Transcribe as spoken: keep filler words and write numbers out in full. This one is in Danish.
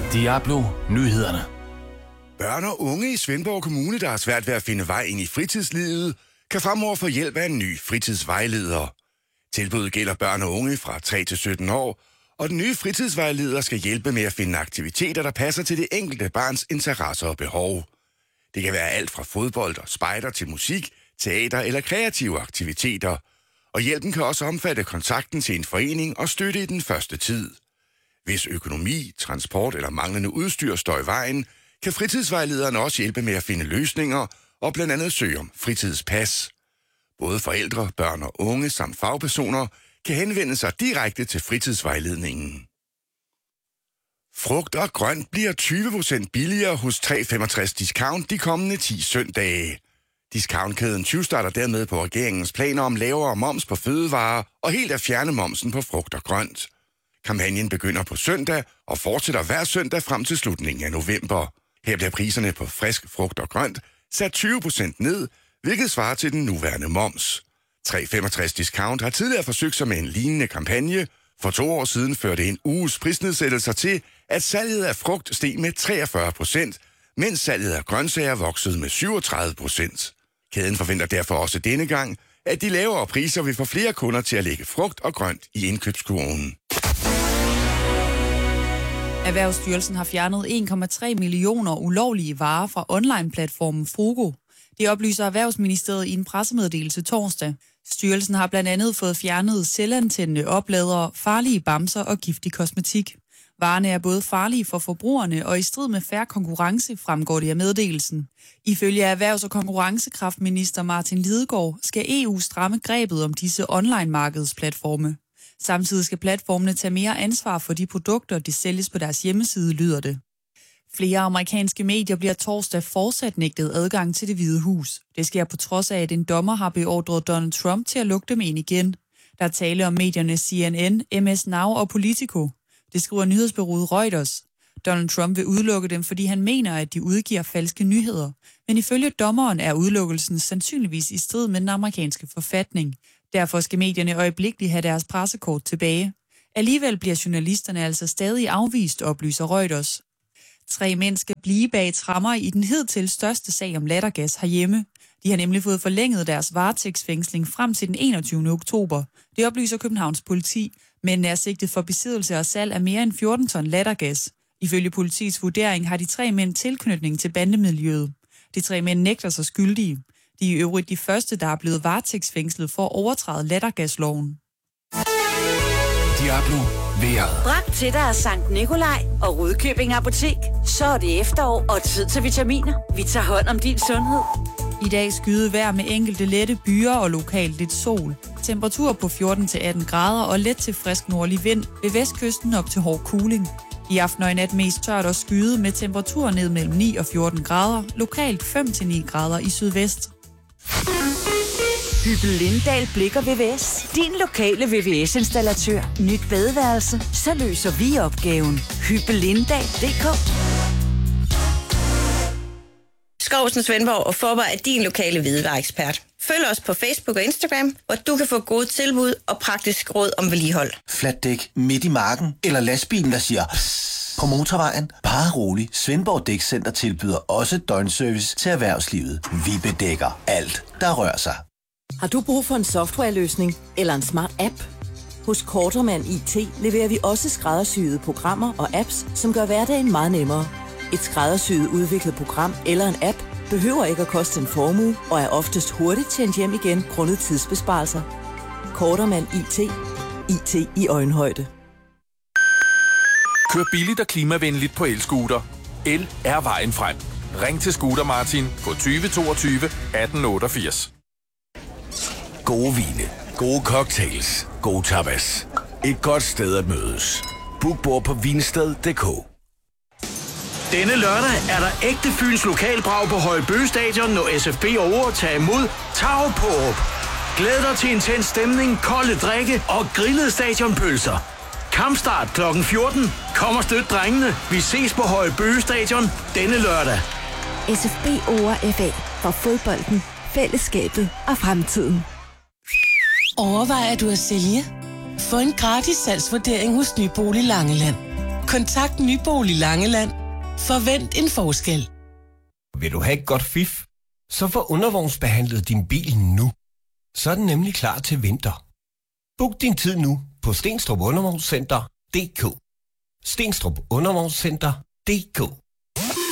Diablo Nyhederne. Børn og unge i Svendborg Kommune, der har svært ved at finde vej ind i fritidslivet, kan fremover få hjælp af en ny fritidsvejleder. Tilbuddet gælder børn og unge fra tre til sytten år, og den nye fritidsvejleder skal hjælpe med at finde aktiviteter, der passer til det enkelte barns interesser og behov. Det kan være alt fra fodbold og spejder til musik, teater eller kreative aktiviteter. Og hjælpen kan også omfatte kontakten til en forening og støtte i den første tid. Hvis økonomi, transport eller manglende udstyr står i vejen, kan fritidsvejlederen også hjælpe med at finde løsninger og blandt andet søge om fritidspas. Både forældre, børn og unge samt fagpersoner kan henvende sig direkte til fritidsvejledningen. Frugt og grønt bliver tyve procent billigere hos tre femogtres Discount de kommende ti søndage. Discountkæden tyvstarter dermed på regeringens planer om lavere moms på fødevarer og helt at fjerne momsen på frugt og grønt. Kampagnen begynder på søndag og fortsætter hver søndag frem til slutningen af november. Her bliver priserne på frisk frugt og grønt sat tyve procent ned, hvilket svarer til den nuværende moms. tre femogtres Discount har tidligere forsøgt sig med en lignende kampagne. For to år siden førte en uges prisnedsættelser til, at salget af frugt steg med treogfyrre procent, mens salget af grøntsager voksede med syvogtredive procent. Kæden forventer derfor også denne gang, at de lavere priser vil få flere kunder til at lægge frugt og grønt i indkøbskurven. Erhvervsstyrelsen har fjernet en komma tre millioner ulovlige varer fra online-platformen Frugo. Det oplyser Erhvervsministeriet i en pressemeddelelse torsdag. Styrelsen har blandt andet fået fjernet selvantændende opladere, farlige bamser og giftig kosmetik. Varerne er både farlige for forbrugerne og i strid med fair konkurrence, fremgår det af meddelelsen. Ifølge Erhvervs- og konkurrencekraftminister Martin Lidegaard skal E U stramme grebet om disse online-markedsplatforme. Samtidig skal platformene tage mere ansvar for de produkter, de sælges på deres hjemmeside, lyder det. Flere amerikanske medier bliver torsdag fortsat nægtet adgang til Det Hvide Hus. Det sker på trods af, at en dommer har beordret Donald Trump til at lukke dem ind igen. Der er tale om medierne C N N, M S Now og Politico. Det skriver nyhedsbureauet Reuters. Donald Trump vil udelukke dem, fordi han mener, at de udgiver falske nyheder. Men ifølge dommeren er udelukkelsen sandsynligvis i strid med den amerikanske forfatning. Derfor skal medierne øjeblikkeligt have deres pressekort tilbage. Alligevel bliver journalisterne altså stadig afvist, oplyser Reuters. Tre mænd skal blive bag tremmer i den hidtil største sag om lattergas herhjemme. De har nemlig fået forlænget deres varetægtsfængsling frem til den enogtyvende oktober. Det oplyser Københavns politi. Mændene er sigtet for besiddelse og salg af mere end fjorten ton lattergas. Ifølge politiets vurdering har de tre mænd tilknytning til bandemiljøet. De tre mænd nægter sig skyldige. De er i øvrigt de første, der er blevet varetægtsfængslet for at overtræde lattergasloven. Diablo vejret. Bragt til dig af Sankt Nikolaj og Rudkøbing Apotek. Så er det efterår og tid til vitaminer. Vi tager hånd om din sundhed. I dag skyde vejr med enkelte lette byer og lokalt lidt sol. Temperatur på fjorten til atten grader og let til frisk nordlig vind. Ved vestkysten op til hård kuling. I aften og i nat mest tørt og skyde med temperaturer ned mellem ni og fjorten grader. Lokalt fem til ni grader i sydvest. Hyppel Lindahl Blikker V V S. Din lokale V V S-installatør. Nyt badeværelse. Så løser vi opgaven. Hyppel Lindahl punktum d k. Skovsen Svendborg og Forborg er din lokale hvidevareekspert. Følg os på Facebook og Instagram, hvor du kan få gode tilbud og praktisk råd om vedligehold. Flatdæk midt i marken eller lastbilen, der siger psst på motorvejen. Bare rolig. Svendborg Dækcenter tilbyder også døgnservice til erhvervslivet. Vi bedækker alt, der rører sig. Har du brug for en softwareløsning eller en smart app? Hos Kortermand I T leverer vi også skræddersyede programmer og apps, som gør hverdagen meget nemmere. Et skræddersyet udviklet program eller en app behøver ikke at koste en formue og er oftest hurtigt tjent hjem igen grundet tidsbesparelser. Kortermand I T. I T i øjenhøjde. Kør billigt og klimavenligt på elscooter. El er vejen frem. Ring til Scooter Martin på tyve toogtyve atten otteogfirs. Gode vine, gode cocktails, gode tapas. Et godt sted at mødes. Book bord på vinsted punktum d k. Denne lørdag er der ægte Fyns lokalbrag på Højbøge Stadion, når S F B over tager imod Tav Pårup. Glæd dig til intens stemning, kolde drikke og grillede stadionpølser. Kampstart klokken fjorten. Kom og støt drengene. Vi ses på Højbøge Stadion denne lørdag. S F B over F A. For fodbolden, fællesskabet og fremtiden. Overvejer du at sælge? Få en gratis salgsvurdering hos Nybolig Langeland. Kontakt Nybolig Langeland. Forvent en forskel. Vil du have et godt fif? Så få undervognsbehandlet din bil nu. Så er den nemlig klar til vinter. Book din tid nu på Stenstrup Undervognscenter punktum d k. Stenstrup Undervognscenter punktum d k.